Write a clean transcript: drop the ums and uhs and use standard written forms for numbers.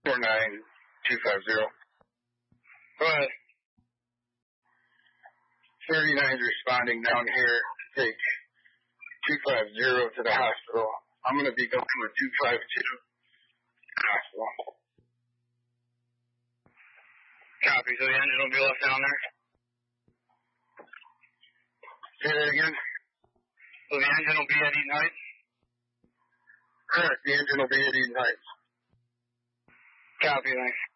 49250. Go ahead. 39's responding down here. Take 250 to the hospital. I'm going to be going with 252 to the hospital. Copy. So the engine will be left down there? Say that again? So the engine will be at Eaton Heights? Correct. The engine will be at Eaton Heights. Copy. Thanks.